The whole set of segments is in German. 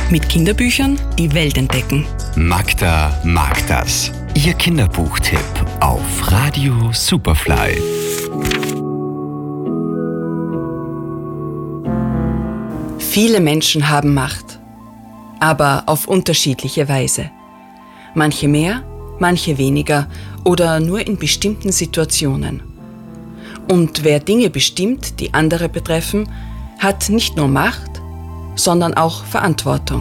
Mit Kinderbüchern die Welt entdecken. Magda mag das. Ihr Kinderbuchtipp auf Radio Superfly. Viele Menschen haben Macht, aber auf unterschiedliche Weise. Manche mehr, manche weniger oder nur in bestimmten Situationen. Und wer Dinge bestimmt, die andere betreffen, hat nicht nur Macht, sondern auch Verantwortung.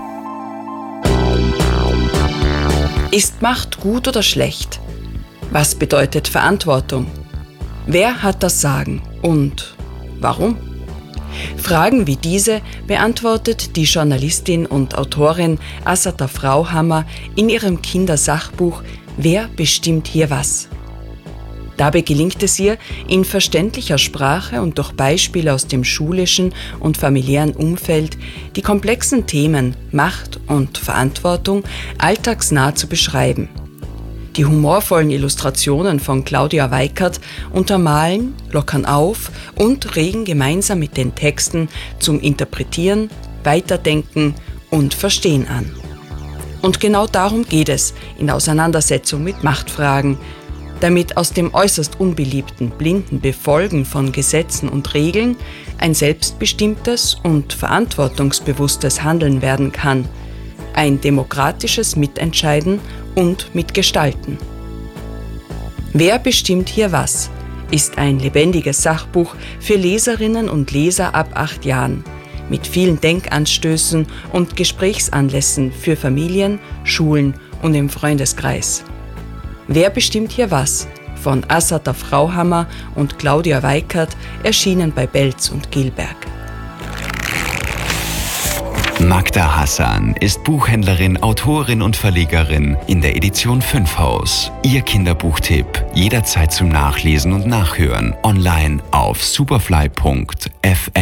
Ist Macht gut oder schlecht? Was bedeutet Verantwortung? Wer hat das Sagen und warum? Fragen wie diese beantwortet die Journalistin und Autorin Assata Frauhammer in ihrem Kindersachbuch Wer bestimmt hier was? Dabei gelingt es ihr, in verständlicher Sprache und durch Beispiele aus dem schulischen und familiären Umfeld die komplexen Themen Macht und Verantwortung alltagsnah zu beschreiben. Die humorvollen Illustrationen von Claudia Weikert untermalen, lockern auf und regen gemeinsam mit den Texten zum Interpretieren, Weiterdenken und Verstehen an. Und genau darum geht es in der Auseinandersetzung mit Machtfragen, damit aus dem äußerst unbeliebten blinden Befolgen von Gesetzen und Regeln ein selbstbestimmtes und verantwortungsbewusstes Handeln werden kann, ein demokratisches Mitentscheiden und Mitgestalten. Wer bestimmt hier was? Ist ein lebendiges Sachbuch für Leserinnen und Leser ab 8 Jahren, mit vielen Denkanstößen und Gesprächsanlässen für Familien, Schulen und im Freundeskreis. Wer bestimmt hier was? Von Assata Frauhammer und Claudia Weikert, erschienen bei Belz und Gilberg. Magda Hassan ist Buchhändlerin, Autorin und Verlegerin in der Edition 5 Haus. Ihr Kinderbuchtipp jederzeit zum Nachlesen und Nachhören online auf superfly.fm.